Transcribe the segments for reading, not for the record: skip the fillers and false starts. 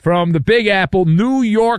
from the Big Apple, New York,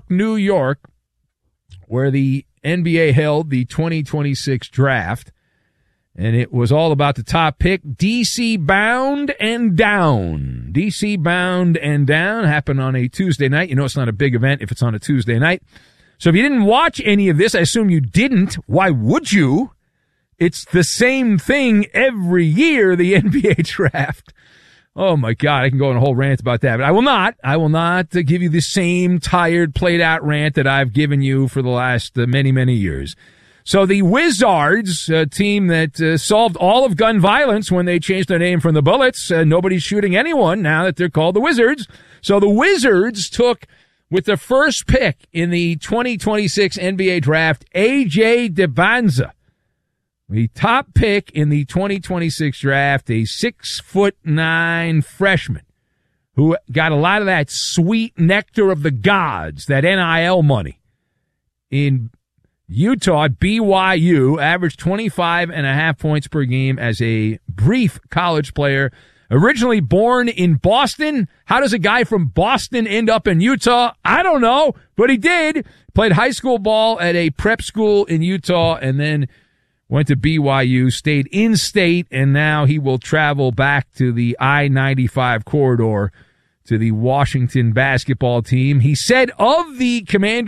where the NBA held the 2026 draft. And it was all about the top pick, DC Bound and Down. DC Bound and Down happened on a Tuesday night. You know it's not a big event if it's on a Tuesday night. So if you didn't watch any of this, I assume you didn't. Why would you? It's the same thing every year, the NBA draft. Oh, my God, I can go on a whole rant about that. But I will not. I will not give you the same tired, played-out rant that I've given you for the last many, many years. So the Wizards, a team that solved all of gun violence when they changed their name from the Bullets, nobody's shooting anyone now that they're called the Wizards. So the Wizards took, with the first pick in the 2026 NBA draft, A.J. Dybala. The top pick in the 2026 draft, a 6'9" freshman who got a lot of that sweet nectar of the gods, that NIL money. In Utah, BYU, averaged 25.5 points per game as a brief college player. Originally born in Boston. How does a guy from Boston end up in Utah? I don't know, but he did. Played high school ball at a prep school in Utah and then went to BYU, stayed in state, and now he will travel back to the I-95 corridor to the Washington basketball team. He said of the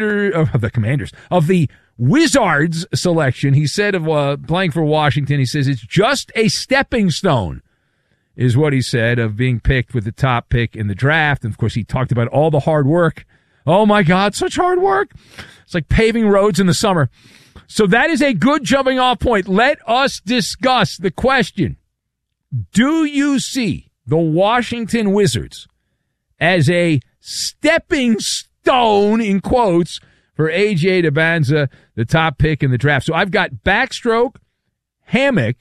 Wizards selection, he said of playing for Washington, he says it's just a stepping stone, is what he said, of being picked with the top pick in the draft. And, of course, he talked about all the hard work. Oh, my God, such hard work. It's like paving roads in the summer. So that is a good jumping off point. Let us discuss the question. Do you see the Washington Wizards as a stepping stone, in quotes, for A.J. Dybala, the top pick in the draft? So I've got backstroke, hammock,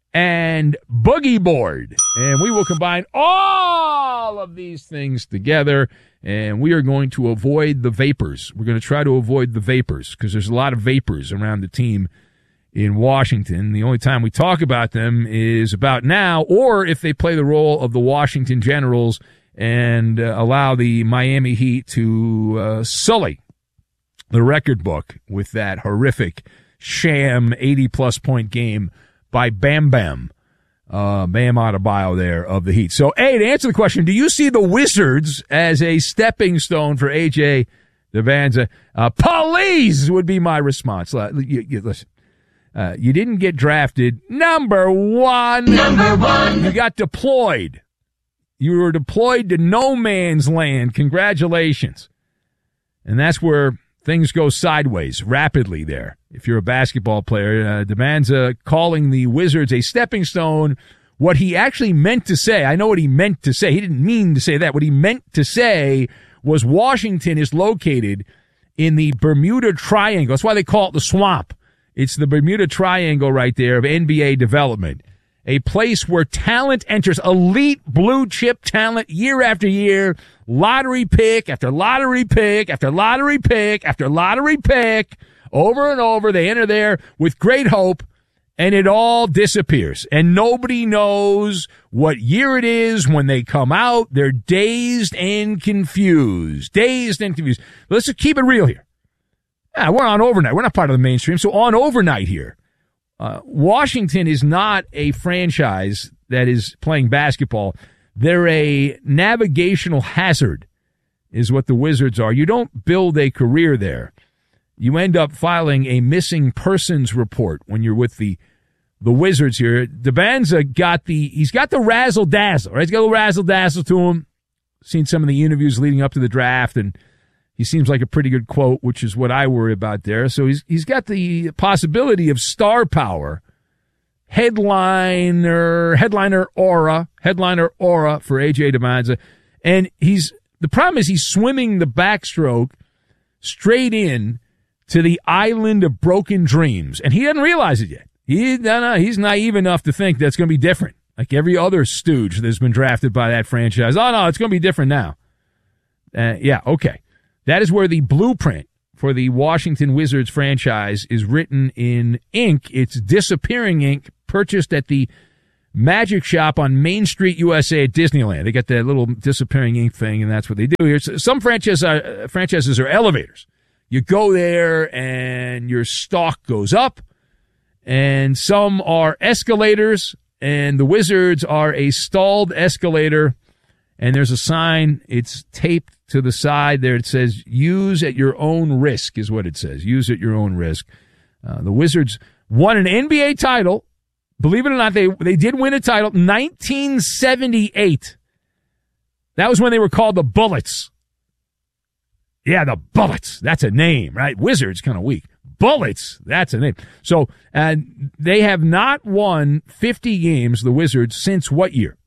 and boogie board. And we will combine all of these things together, and we are going to avoid the vapors. We're going to try to avoid the vapors because there's a lot of vapors around the team in Washington. The only time we talk about them is about now, or if they play the role of the Washington Generals and allow the Miami Heat to sully the record book with that horrific sham 80-plus point game by Bam Bam Adebayo there of the Heat. So, A, to answer the question, do you see the Wizards as a stepping stone for A.J. Dybala? Please would be my response. Listen, you didn't get drafted. Number one. You got deployed. You were deployed to no man's land. Congratulations. And that's where things go sideways rapidly there. If you're a basketball player, Dybala calling the Wizards a stepping stone. What he actually meant to say, I know what he meant to say. He didn't mean to say that. What he meant to say was Washington is located in the Bermuda Triangle. That's why they call it the swamp. It's the Bermuda Triangle right there of NBA development. A place where talent enters, elite blue chip talent year after year, lottery pick after lottery pick after lottery pick after lottery pick, over and over. They enter there with great hope, and it all disappears. And nobody knows what year it is when they come out. They're dazed and confused. Let's just keep it real here. We're on overnight. We're not part of the mainstream, so on overnight here. Washington is not a franchise that is playing basketball. They're a navigational hazard is what the Wizards are. You don't build a career there. You end up filing a missing persons report when you're with the Wizards here. Dybala he's got the razzle dazzle, right? He's got a little razzle dazzle to him. Seen some of the interviews leading up to the draft, and he seems like a pretty good quote, which is what I worry about there. So he's got the possibility of star power, headliner aura for A.J. Dybala. And the problem is he's swimming the backstroke straight in to the island of broken dreams. And he doesn't realize it yet. He's naive enough to think that's going to be different. Like every other stooge that's been drafted by that franchise. Oh, no, it's going to be different now. Yeah, okay. That is where the blueprint for the Washington Wizards franchise is written in ink. It's disappearing ink purchased at the magic shop on Main Street, USA at Disneyland. They got that little disappearing ink thing, and that's what they do here. Some franchises are elevators. You go there, and your stock goes up, and some are escalators, and the Wizards are a stalled escalator, and there's a sign. It's taped to the side there. It says, use at your own risk is what it says. Use at your own risk. The Wizards won an NBA title. Believe it or not, they did win a title, 1978. That was when they were called the Bullets. Yeah, the Bullets. That's a name, right? Wizards, kind of weak. Bullets, that's a name. So, and they have not won 50 games, the Wizards, since what year?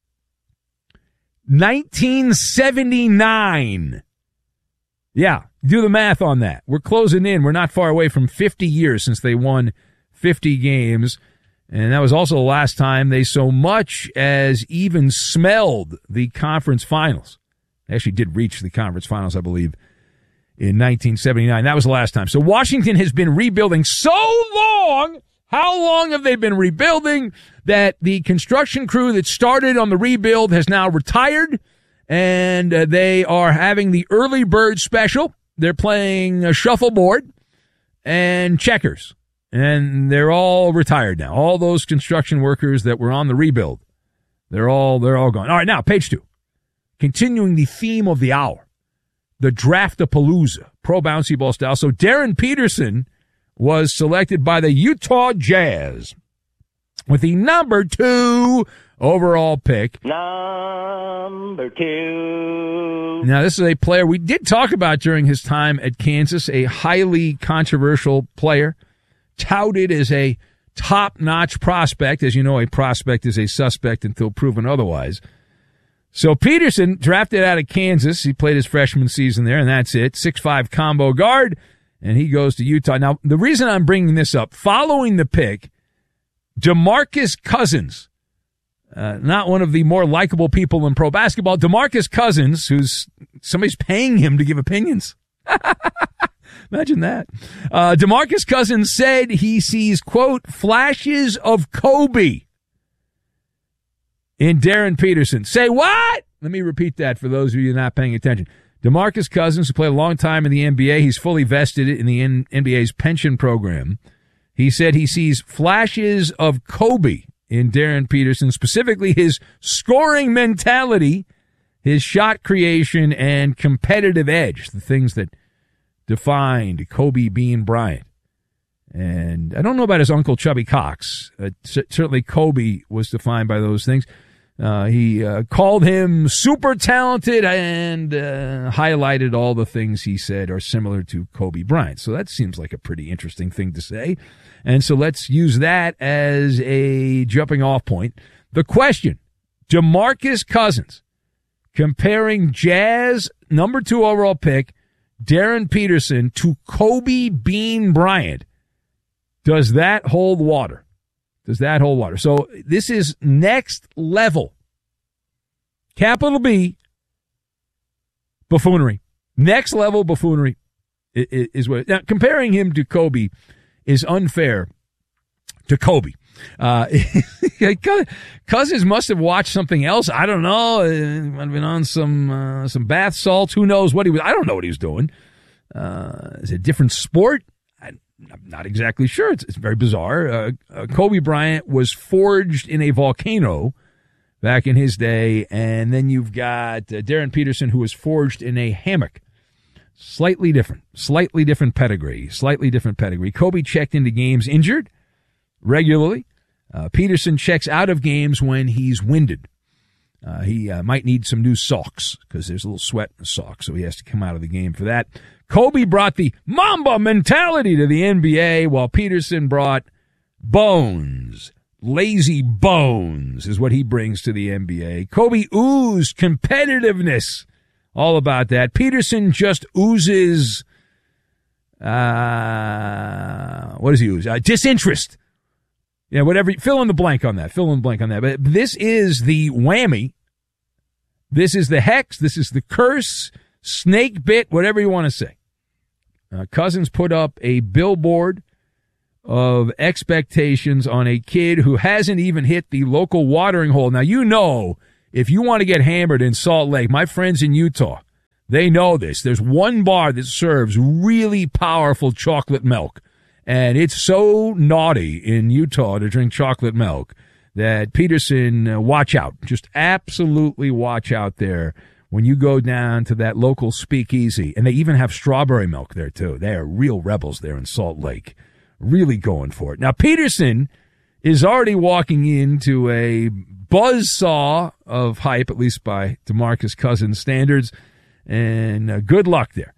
1979. Yeah, do the math on that. We're closing in. We're not far away from 50 years since they won 50 games. And that was also the last time they so much as even smelled the conference finals. They actually did reach the conference finals, I believe, in 1979. That was the last time. So Washington has been rebuilding so long. How long have they been rebuilding that the construction crew that started on the rebuild has now retired, and they are having the early bird special. They're playing a shuffleboard and checkers. And they're all retired now. All those construction workers that were on the rebuild, they're all gone. All right, now, page 2. Continuing the theme of the hour, the Draft-a-Palooza, pro bouncy ball style. So Darren Peterson was selected by the Utah Jazz with the number 2 overall pick. Number 2. Now, this is a player we did talk about during his time at Kansas, a highly controversial player. Touted as a top-notch prospect. As you know, a prospect is a suspect until proven otherwise. So Peterson, drafted out of Kansas, he played his freshman season there, and that's it. 6'5" combo guard, and he goes to Utah. Now, the reason I'm bringing this up, following the pick, DeMarcus Cousins, not one of the more likable people in pro basketball, DeMarcus Cousins, who's somebody's paying him to give opinions. Imagine that. DeMarcus Cousins said he sees, quote, flashes of Kobe in Darren Peterson. Say what? Let me repeat that for those of you not paying attention. DeMarcus Cousins, who played a long time in the NBA, he's fully vested in the NBA's pension program. He said he sees flashes of Kobe in Darren Peterson, specifically his scoring mentality, his shot creation, and competitive edge, the things that defined Kobe Bean Bryant. And I don't know about his uncle Chubby Cox. Certainly Kobe was defined by those things. He called him super talented and highlighted all the things he said are similar to Kobe Bryant. So that seems like a pretty interesting thing to say. And so let's use that as a jumping off point. The question, DeMarcus Cousins, comparing Jazz number 2 overall pick, Darren Peterson, to Kobe Bean Bryant. Does that hold water? Does that hold water? So this is next level. Capital B, buffoonery. Next level buffoonery is what. Now, comparing him to Kobe is unfair to Kobe. Cousins must have watched something else. I don't know. It might have been on some bath salts. Who knows what he was? I don't know what he was doing. Is it a different sport? I'm not exactly sure. It's very bizarre. Kobe Bryant was forged in a volcano back in his day, and then you've got Darren Peterson, who was forged in a hammock. Slightly different pedigree. Kobe checked into games injured regularly. Peterson checks out of games when he's winded. He might need some new socks because there's a little sweat in the socks, so he has to come out of the game for that. Kobe brought the Mamba mentality to the NBA, while Peterson brought bones. Lazy bones is what he brings to the NBA. Kobe oozed competitiveness. All about that. Peterson just oozes, what does he ooze? Disinterest. Yeah, whatever. Fill in the blank on that. But this is the whammy. This is the hex. This is the curse, snake bit, whatever you want to say. Cousins put up a billboard of expectations on a kid who hasn't even hit the local watering hole. Now, you know, if you want to get hammered in Salt Lake, my friends in Utah, they know this. There's one bar that serves really powerful chocolate milk, and it's so naughty in Utah to drink chocolate milk that Peterson, watch out. Just absolutely watch out there when you go down to that local speakeasy. And they even have strawberry milk there, too. They are real rebels there in Salt Lake. Really going for it. Now, Peterson is already walking into a buzzsaw of hype, at least by DeMarcus Cousins standards, and good luck there.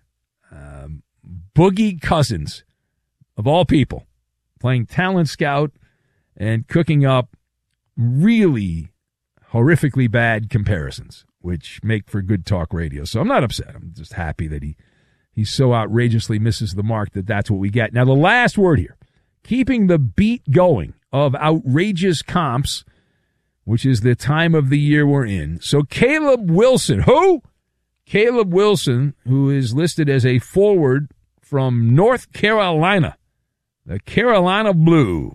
Boogie Cousins, of all people, playing talent scout and cooking up really horrifically bad comparisons, which make for good talk radio. So I'm not upset. I'm just happy that he so outrageously misses the mark that that's what we get. Now, the last word here, keeping the beat going of outrageous comps, which is the time of the year we're in. So Caleb Wilson, who? Caleb Wilson, who is listed as a forward from North Carolina, the Carolina Blue.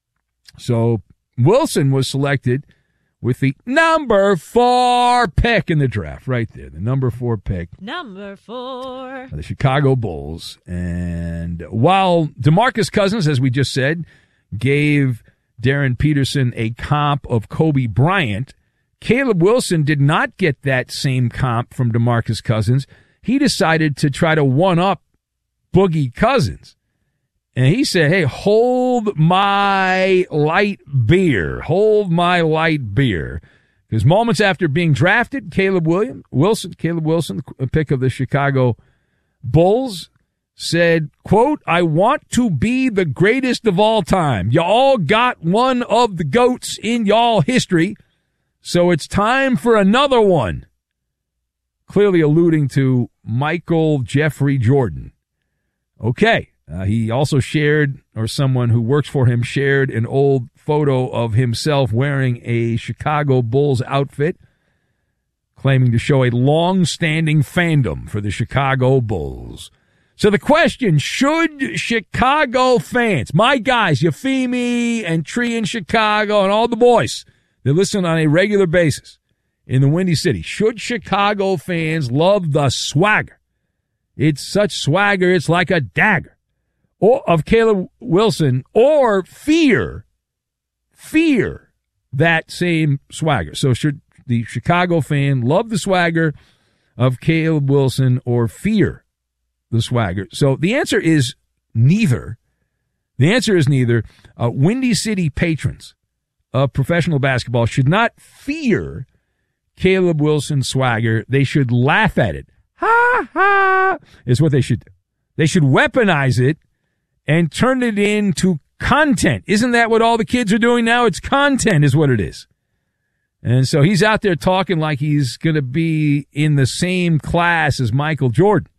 So Wilson was selected with the number 4 pick in the draft, right there, the number 4 pick. Number 4. The Chicago Bulls. And while DeMarcus Cousins, as we just said, gave Darren Peterson a comp of Kobe Bryant, Caleb Wilson did not get that same comp from DeMarcus Cousins. He decided to try to one-up Boogie Cousins. And he said, hey, hold my light beer. Hold my light beer. Because moments after being drafted, Caleb Wilson, the pick of the Chicago Bulls, said, quote, I want to be the greatest of all time. Y'all got one of the GOATs in y'all history, so it's time for another one. Clearly alluding to Michael Jeffrey Jordan. Okay. He also shared, or someone who works for him shared, an old photo of himself wearing a Chicago Bulls outfit, claiming to show a long-standing fandom for the Chicago Bulls. So the question, should Chicago fans, my guys, Yafimi and Tree in Chicago and all the boys that listen on a regular basis in the Windy City, should Chicago fans love the swagger? It's such swagger, it's like a dagger. Or of Caleb Wilson, or fear that same swagger. So should the Chicago fan love the swagger of Caleb Wilson or fear the swagger? So the answer is neither. The answer is neither. Windy City patrons of professional basketball should not fear Caleb Wilson's swagger. They should laugh at it. Ha ha is what they should do. They should weaponize it and turn it into content. Isn't that what all the kids are doing now? It's content is what it is. And so he's out there talking like he's going to be in the same class as Michael Jordan.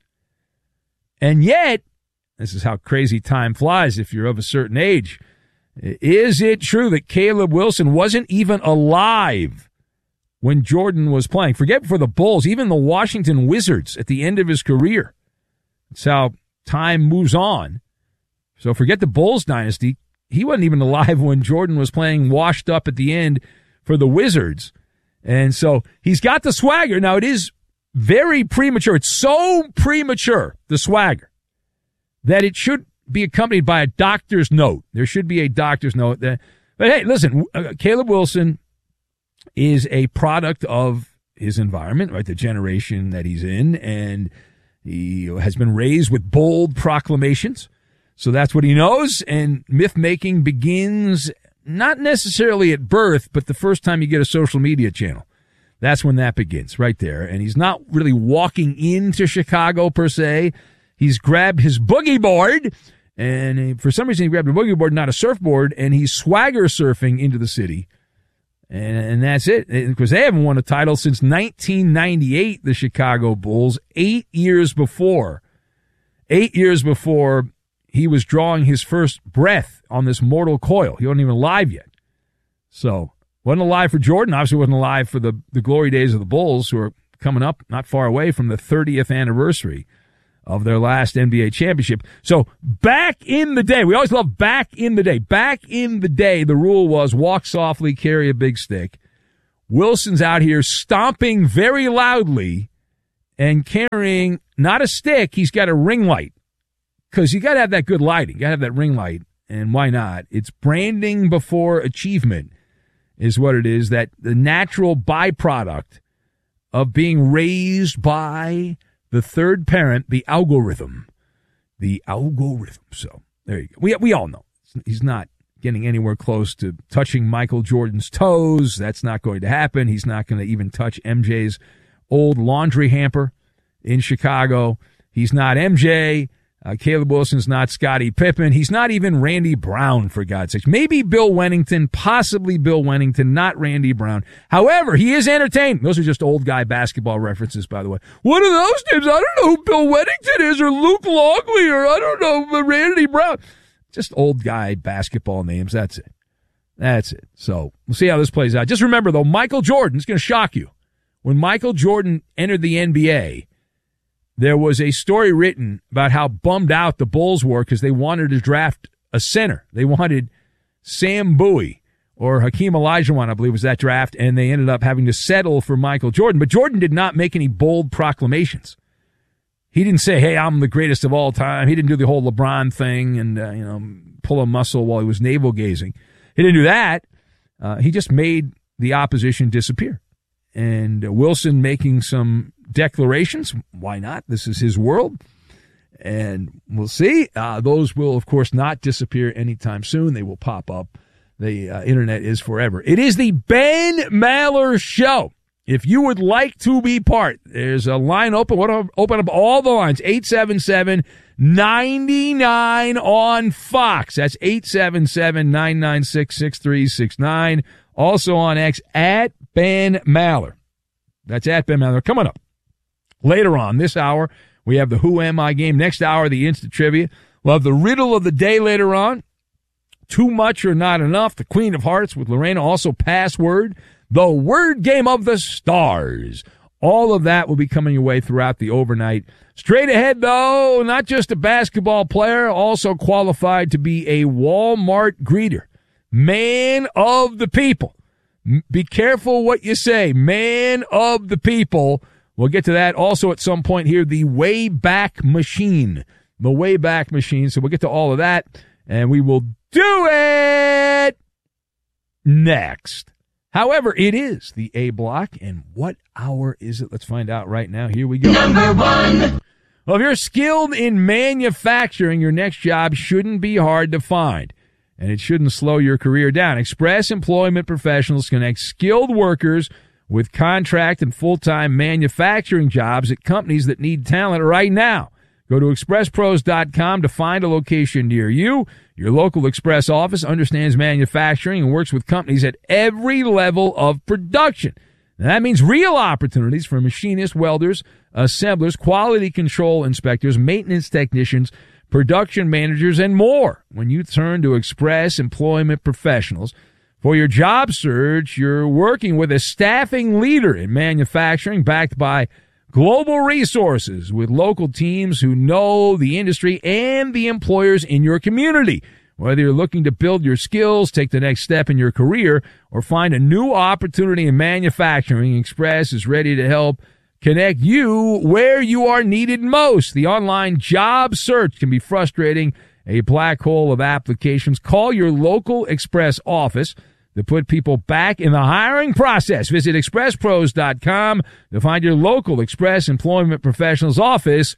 And yet, this is how crazy time flies if you're of a certain age. Is it true that Caleb Wilson wasn't even alive when Jordan was playing? Forget for the Bulls, even the Washington Wizards at the end of his career. That's how time moves on. So forget the Bulls dynasty. He wasn't even alive when Jordan was playing washed up at the end for the Wizards. And so he's got the swagger. Now, it is very premature. It's so premature, the swagger, that it should be accompanied by a doctor's note. There should be a doctor's note. But hey, listen, Caleb Wilson is a product of his environment, right? The generation that he's in. And he has been raised with bold proclamations. So that's what he knows, and myth-making begins not necessarily at birth, but the first time you get a social media channel. That's when that begins, right there. And he's not really walking into Chicago, per se. He's grabbed his boogie board, and for some reason he grabbed a boogie board, not a surfboard, and he's swagger surfing into the city. And that's it, because they haven't won a title since 1998, the Chicago Bulls, 8 years before. 8 years before he was drawing his first breath on this mortal coil. He wasn't even alive yet. So, wasn't alive for Jordan. Obviously wasn't alive for the glory days of the Bulls, who are coming up not far away from the 30th anniversary of their last NBA championship. So back in the day, we always love back in the day. Back in the day, the rule was walk softly, carry a big stick. Wilson's out here stomping very loudly and carrying not a stick, he's got a ring light. Because you got to have that good lighting. You got to have that ring light. And why not? It's branding before achievement is what it is. That the natural byproduct of being raised by the third parent, the algorithm. The algorithm. So there you go. We all know. He's not getting anywhere close to touching Michael Jordan's toes. That's not going to happen. He's not going to even touch MJ's old laundry hamper in Chicago. He's not MJ. Caleb Wilson's not Scottie Pippen. He's not even Randy Brown, for God's sake. Maybe Bill Wennington, possibly Bill Wennington, not Randy Brown. However, he is entertaining. Those are just old guy basketball references, by the way. What are those names? I don't know who Bill Wennington is, or Luke Longley, or I don't know, Randy Brown. Just old guy basketball names. That's it. That's it. So we'll see how this plays out. Just remember, though, Michael Jordan's going to shock you. When Michael Jordan entered the NBA, there was a story written about how bummed out the Bulls were because they wanted to draft a center. They wanted Sam Bowie or Hakeem Olajuwon, I believe was that draft, and they ended up having to settle for Michael Jordan. But Jordan did not make any bold proclamations. He didn't say, hey, I'm the greatest of all time. He didn't do the whole LeBron thing and pull a muscle while he was navel gazing. He didn't do that. He just made the opposition disappear. And Wilson making some declarations. Why not? This is his world. And we'll see. Those will, of course, not disappear anytime soon. They will pop up. The internet is forever. It is the Ben Maller Show. If you would like to be part, there's a line open. What open up all the lines. 877-99 on Fox. That's 877-996-6369. Also on X at Ben Maller. That's at Ben Maller. Coming up later on this hour, we have the Who Am I game. Next hour, the Instant Trivia. We'll have the Riddle of the Day later on. Too Much or Not Enough. The Queen of Hearts with Lorena. Also Password. The Word Game of the Stars. All of that will be coming your way throughout the overnight. Straight ahead, though, not just a basketball player, also qualified to be a Walmart greeter. Man of the people. Be careful what you say. Man of the people. We'll get to that also at some point here. The Wayback Machine. The Wayback Machine. So we'll get to all of that, and we will do it next. However, it is the A block, and what hour is it? Let's find out right now. Here we go. Number one. Well, if you're skilled in manufacturing, your next job shouldn't be hard to find. And it shouldn't slow your career down. Express Employment Professionals connect skilled workers with contract and full-time manufacturing jobs at companies that need talent right now. Go to expresspros.com to find a location near you. Your local Express office understands manufacturing and works with companies at every level of production. Now, that means real opportunities for machinists, welders, assemblers, quality control inspectors, maintenance technicians, production managers, and more. When you turn to Express Employment Professionals for your job search, you're working with a staffing leader in manufacturing backed by global resources with local teams who know the industry and the employers in your community. Whether you're looking to build your skills, take the next step in your career, or find a new opportunity in manufacturing, Express is ready to help connect you where you are needed most. The online job search can be frustrating, a black hole of applications. Call your local Express office to put people back in the hiring process. Visit expresspros.com to find your local Express Employment Professionals office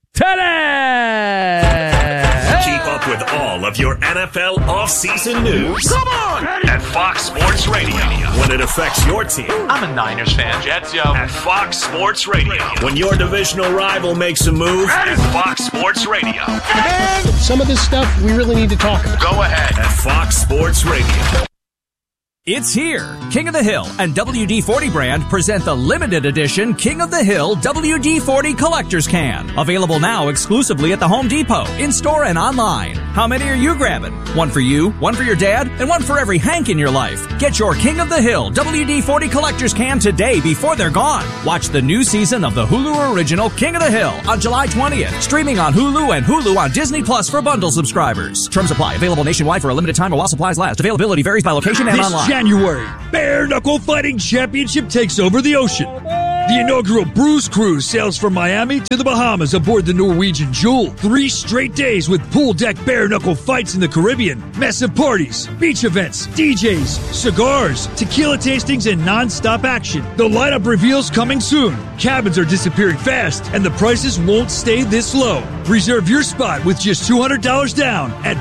today. Keep up with all of your NFL offseason news. Come on! At Fox Sports Radio. When it affects your team. I'm a Niners fan. Jets, yo. At Fox Sports Radio. When your divisional rival makes a move. At Fox Sports Radio. And some of this stuff we really need to talk about. Go ahead. At Fox Sports Radio. It's here. King of the Hill and WD-40 brand present the limited edition King of the Hill WD-40 Collector's Can. Available now exclusively at the Home Depot, in-store and online. How many are you grabbing? One for you, one for your dad, and one for every Hank in your life. Get your King of the Hill WD-40 Collector's Can today before they're gone. Watch the new season of the Hulu original King of the Hill on July 20th. Streaming on Hulu and Hulu on Disney Plus for bundle subscribers. Terms apply. Available nationwide for a limited time or while supplies last. Availability varies by location and online. This January, Bare Knuckle Fighting Championship takes over the ocean. The inaugural Bruise Cruise sails from Miami to the Bahamas aboard the Norwegian Jewel. 3 straight days with pool deck bare knuckle fights in the Caribbean, massive parties, beach events, DJs, cigars, tequila tastings, and non-stop action. The lineup reveals coming soon. Cabins are disappearing fast, and the prices won't stay this low. Reserve your spot with just $200 down at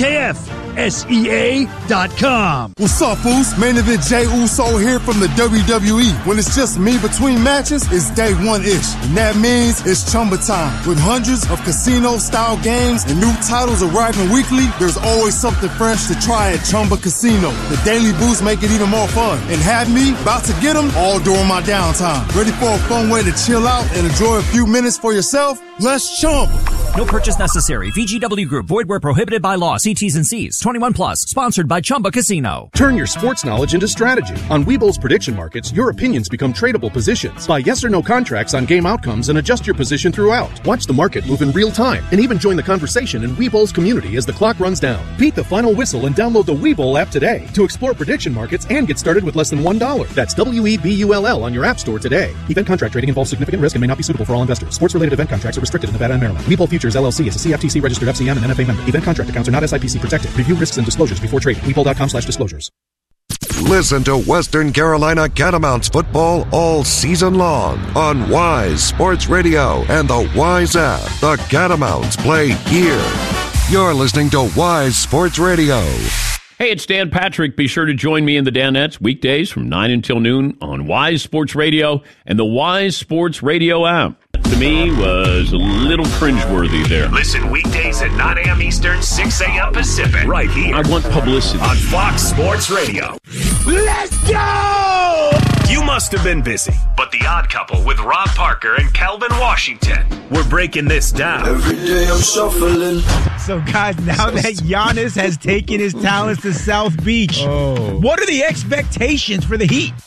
BKFSEA.com. What's up, fools? Main event Jey Uso here from the WWE. When it's just me between matches, it's day one-ish. And that means it's Chumba time. With hundreds of casino-style games and new titles arriving weekly, there's always something fresh to try at Chumba Casino. The daily boosts make it even more fun. And have me about to get them all during my downtime. Ready for a fun way to chill out and enjoy a few minutes for yourself? Let's Chumba. No purchase necessary. VGW Group. Void where prohibited by law. See T's and C's. 21 plus. Sponsored by Chumba Casino. Turn your sports knowledge into strategy. On Webull's prediction markets, your opinions become tradable positions. Buy yes or no contracts on game outcomes and adjust your position throughout. Watch the market move in real time and even join the conversation in Webull's community as the clock runs down. Beat the final whistle and download the Webull app today to explore prediction markets and get started with less than $1. That's WEBULL on your app store today. Event contract trading involves significant risk and may not be suitable for all investors. Sports-related event contracts are restricted in Nevada and Maryland. Webull Futures LLC is a CFTC registered FCM and NFA member. Event contract accounts are not SIPC protected. Review risks and disclosures before trading. Webull.com/disclosures. Listen to Western Carolina Catamounts football all season long on Wise Sports Radio and the Wise app. The Catamounts play here. You're listening to Wise Sports Radio. Hey, it's Dan Patrick. Be sure to join me in the Danettes weekdays from 9 until noon on Wise Sports Radio and the Wise Sports Radio app. To me, was a little cringeworthy there. Listen weekdays at 9 a.m. Eastern, 6 a.m. Pacific. Right here. I want publicity. On Fox Sports Radio. Let's go! You must have been busy, but The Odd Couple with Rob Parker and Kelvin Washington. We're breaking this down. Every day I'm shuffling. So, guys, now that Giannis has taken his talents to South Beach, what are the expectations for the Heat?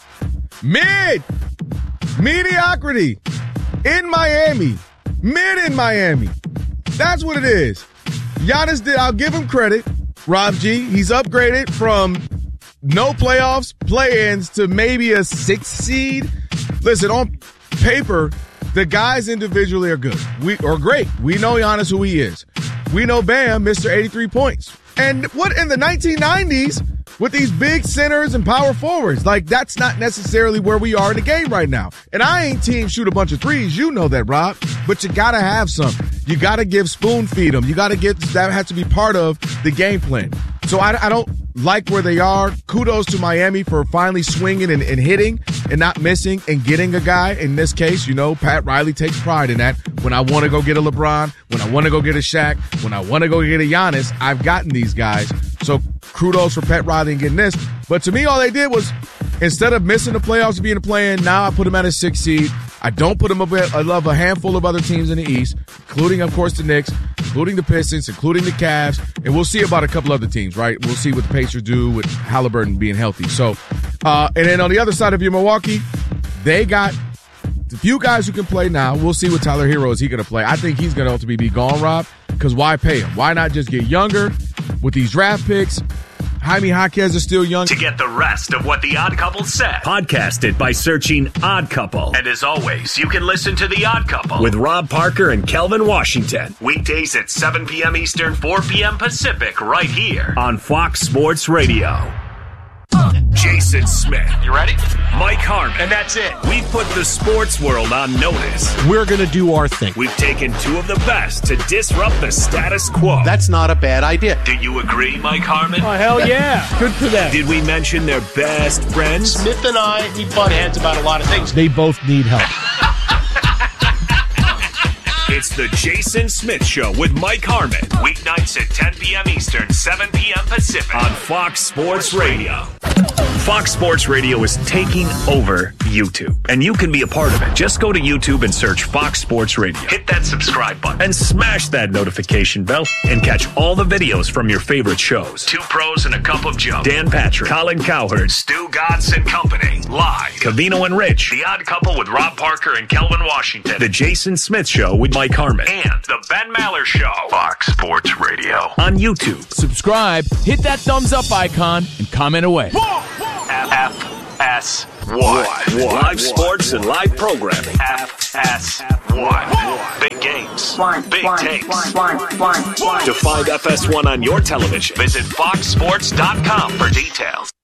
Mediocrity. In Miami. Mid in Miami. That's what it is. Giannis did, I'll give him credit, Rob G. He's upgraded from no playoffs, play-ins to maybe a 6th seed. Listen, on paper, the guys individually are good. We are great. We know Giannis who he is. We know Bam, Mr. 83 points. And what in the 1990s with these big centers and power forwards, like that's not necessarily where we are in the game right now. And I ain't team shoot a bunch of threes. You know that, Rob. But you got to have some. You got to give spoon feed them. You got to get that has to be part of the game plan. So I don't like where they are. Kudos to Miami for finally swinging and hitting and not missing and getting a guy. In this case, you know, Pat Riley takes pride in that. When I want to go get a LeBron, when I want to go get a Shaq, when I want to go get a Giannis, I've gotten these guys. So kudos for Pat Riley and getting this. But to me, all they did was, instead of missing the playoffs and being a play-in, now I put them at a 6th seed. I don't put them above a handful of other teams in the East, including, of course, the Knicks, including the Pistons, including the Cavs, and we'll see about a couple other teams, right? We'll see what the Pacers do with Halliburton being healthy. So, and then on the other side of your Milwaukee, they got a few guys who can play now. We'll see what Tyler Hero is he going to play. I think he's going to ultimately be gone, Rob, because why pay him? Why not just get younger with these draft picks? Jaime Jaquez is still young. To get the rest of what The Odd Couple said, podcast it by searching Odd Couple. And as always, you can listen to The Odd Couple with Rob Parker and Kelvin Washington. Weekdays at 7 p.m. Eastern, 4 p.m. Pacific, right here on Fox Sports Radio. Jason Smith. You ready? Mike Harmon. And that's it. We put the sports world on notice. We're going to do our thing. We've taken two of the best to disrupt the status quo. That's not a bad idea. Do you agree, Mike Harmon? Oh, hell yeah. Good for them. Did we mention their best friends? Smith and I, we butt heads about a lot of things. They both need help. It's the Jason Smith Show with Mike Harmon. Weeknights at 10 p.m. Eastern, 7 p.m. Pacific on Fox Sports Radio. Fox Sports Radio is taking over YouTube, and you can be a part of it. Just go to YouTube and search Fox Sports Radio. Hit that subscribe button and smash that notification bell and catch all the videos from your favorite shows. Two Pros and a Cup of Joe. Dan Patrick, Colin Cowherd, Stu Gatz and Company. Live. Covino and Rich. The Odd Couple with Rob Parker and Kelvin Washington. The Jason Smith Show with Mike Harmon. And The Ben Maller Show. Fox Sports Radio. On YouTube. Subscribe, hit that thumbs up icon, and comment away. FS1. Live sports and live programming. FS1. Big games. Big takes. To find FS1 on your television, visit foxsports.com for details.